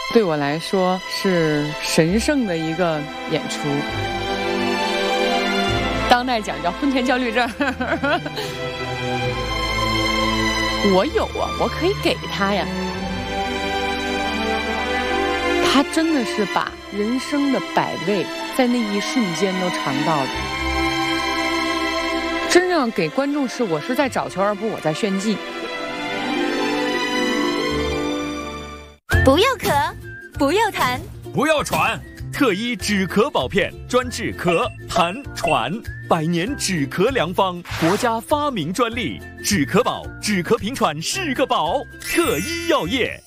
对我来说是神圣的一个演出。当代讲叫婚前焦虑症。我有啊，我可以给他呀。他真的是把人生的百味在那一瞬间都尝到了。真正给观众是我是在找求，而不是我在炫技。 不要咳，不要痰， 不要喘，特医止咳宝片专治咳、痰、喘，100年止咳良方，国家发明专利。止咳宝，止咳平喘是个宝。特医药业。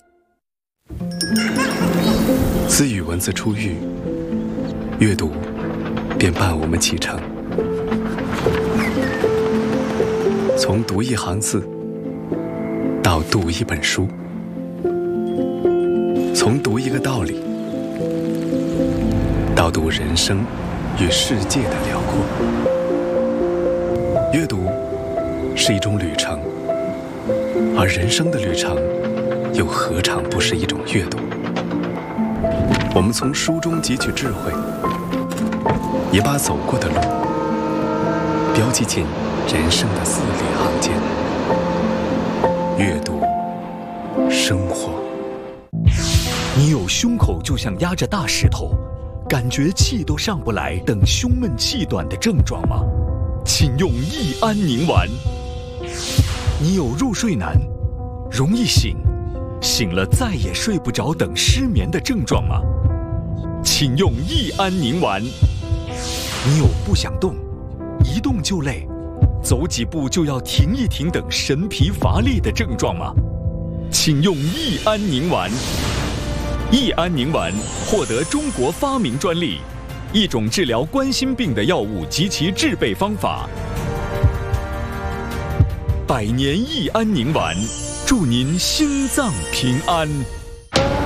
自语文字出狱，阅读便伴我们启程。从读一行字到读一本书，从读一个道理到读人生与世界的辽阔。阅读是一种旅程，而人生的旅程又何尝不是一种阅读？我们从书中汲取智慧，也把走过的路标记进人生的字里行间。阅读，生活。 你有胸口就像压着大石头，感觉气都上不来等胸闷气短的症状吗？请用益安宁丸。你有入睡难，容易醒，醒了再也睡不着等失眠的症状吗？请用益安宁丸。你有不想动，一动就累，走几步就要停一停等神疲乏力的症状吗？请用益安宁丸。益安宁丸获得中国发明专利，一种治疗冠心病的药物及其制备方法。100年益安宁丸，祝您心脏平安。